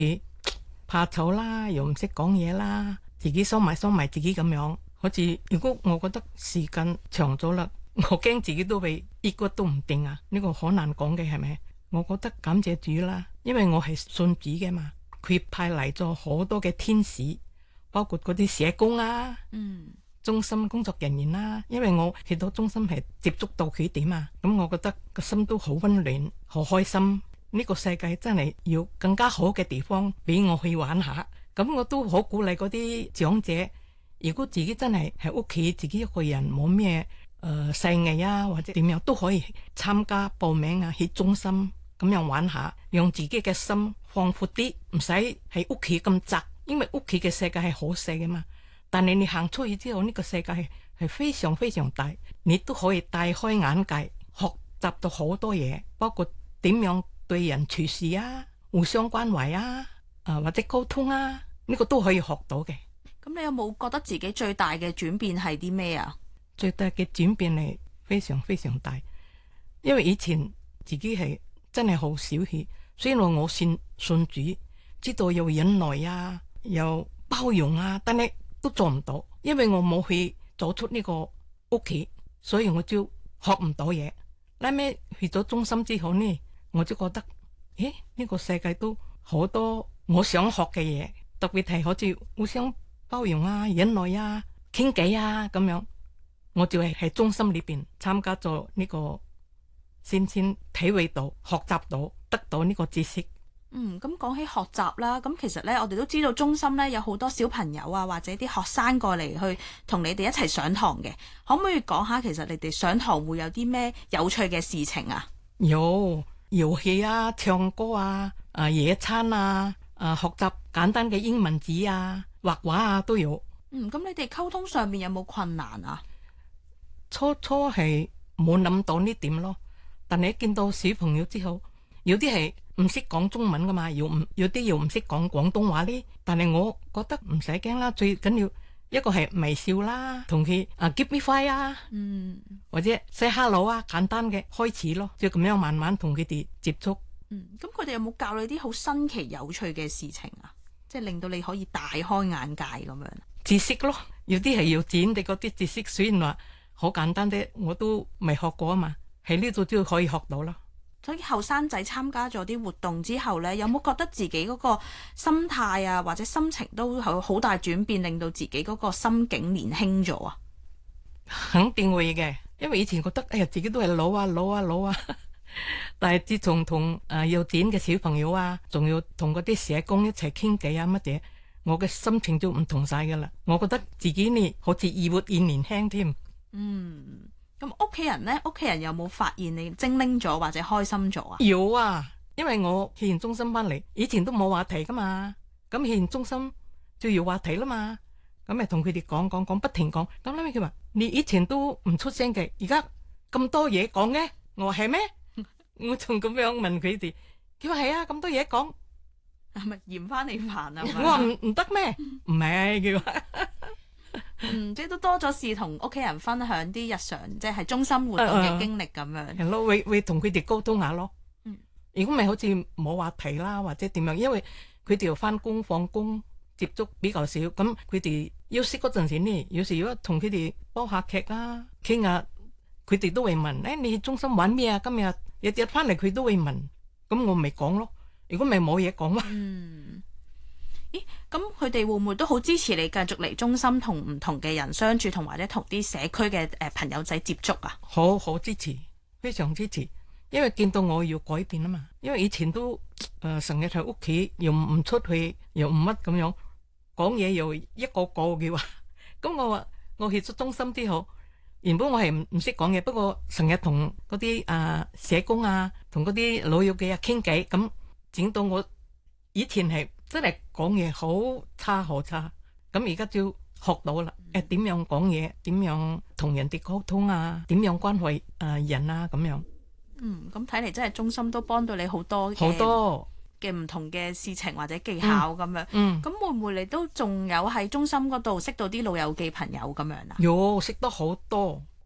怕醜啦，又唔識講嘢啦，自己收埋自己咁樣。好似如果我覺得時間長咗啦，我驚自己都會抑鬱都唔定啊！呢個好難講嘅係咪？我覺得感謝主啦，因為我係信主嘅嘛，佢派嚟咗好多嘅天使，包括嗰啲社工啊，中心工作人員啦。因為我去到中心係接觸到佢點啊，咁我覺得個心都好溫暖，好開心。呢個世界真係要更加好嘅地方俾我去玩下，咁我都好鼓勵嗰啲長者，如果自己真係喺屋企自己一個人冇咩細藝啊或者點樣，都可以參加報名啊，去中心咁樣玩下，讓自己嘅心放闊啲，唔使喺屋企咁窄，因為屋企嘅世界係好細嘅嘛。但係你行出去之後，呢個世界係非常非常大，你都可以大開眼界，學習到好多嘢，包括點樣對人處事啊，互相關懷啊，或者溝通啊，呢個都可以學到嘅。 咁你有冇覺得自己最大嘅轉變係啲咩啊？ 最大嘅轉變係非常非常大，因為以前自己係真係好小氣，雖然我信主，知道要忍耐啊，有包容啊，但係都做唔到，因為我冇去走出呢個屋企，所以我就學唔到嘢。拉尾去咗中心之後呢，我就覺得，呢個世界都好多我想學嘅嘢，特別係好似互相包容啊、忍耐啊、傾偈啊咁樣。我就係喺中心裏邊參加咗呢個，先體會到、學習到、得到呢個知識。 咁講起學習啦，咁其實呢，我哋都知道中心呢有好多小朋友啊，或者啲學生過嚟去同你哋一齊上堂嘅，可唔可以講下其實你哋上堂會有啲咩有趣嘅事情啊？ 有遊戲啊、唱歌啊、野餐啊、學習簡單嘅英文字啊、畫畫啊都有。 咁你哋溝通上面有冇困難啊？ 初係冇諗到呢點咯，但係見到小朋友之後，有啲係唔識講中文噶嘛，有啲又唔識講廣東話呢。但係我覺得唔使驚啦，最緊要一個係微笑啦，同佢give me five 啊，或者 say hello 啊，簡單嘅開始咯，就咁樣慢慢同佢哋接觸。 咁佢哋有冇教你啲好新奇有趣嘅事情啊？即係令到你可以大開眼界咁樣。 知識咯，有啲係要剪嘅嗰啲知識，雖然話好簡單啫，我都未學過啊嘛，喺呢度都可以學到啦。 所以後生仔參加咗啲活動之後呢，有冇覺得自己嗰個心態啊，或者心情都有好大轉變，令到自己嗰個心境年輕咗啊？ 肯定會嘅，因為以前覺得自己都係老啊，但係自從同幼稚園嘅小朋友啊，仲要同嗰啲社工一齊傾偈啊乜嘢，我嘅心情就唔同晒噶啦。我覺得自己呢好似越活越年輕添。 咁屋企人呢？屋企人有冇發現你精靈咗或者開心咗啊？ 有啊，因為我去完中心翻嚟，以前都冇話題噶嘛，咁去完中心就有話題啦嘛，咁咪同佢哋講，不停講。咁後尾佢話你以前都唔出聲嘅，而家咁多嘢講嘅，我話係咩？我仲咁樣問佢哋，佢話係啊，咁多嘢講， 係咪嫌翻你煩啊？ 我話唔得咩？唔係，佢話。 即係都多咗事同屋企人分享啲日常，即係中心活動嘅經歷咁樣。 係咯，會同佢哋溝通下咯。如果唔係好似冇話題啦，或者點樣，因為佢哋又翻工放工，接觸比較少。咁佢哋休息嗰陣時呢，有時如果同佢哋播下劇啊，傾下，佢哋都會問：你去中心玩咩啊？今日日翻嚟佢都會問。咁我咪講咯。如果咪冇嘢講嘛。 咦，咁佢哋會唔會都好支持你繼續嚟中心同唔同嘅人相處，同或者同啲社區嘅朋友仔接觸啊？ 好支持，非常支持，因為見到我要改變啊嘛。因為以前都成日喺屋企，又唔出去，又唔乜咁樣講嘢，又一個個嘅話。咁我話我去咗中心之後，原本我係唔識講嘢，不過成日同嗰啲社工啊，同嗰啲老友記啊傾偈，咁整到我以前係真係講嘢好差，咁而家就學到啦。點樣講嘢，點樣同人哋溝通啊，點樣關懷人啊咁樣。 咁睇嚟真係中心都幫到你好多嘅唔同嘅事情或者技巧咁樣。咁會唔會你都仲有喺中心嗰度識到啲老友記朋友咁樣啊？ 有識得好多，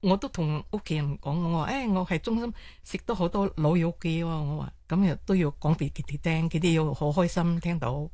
我都同屋企人講，我話我喺中心識到好多老友記喎，我話咁又都要講俾佢哋聽，佢哋要好開心聽到。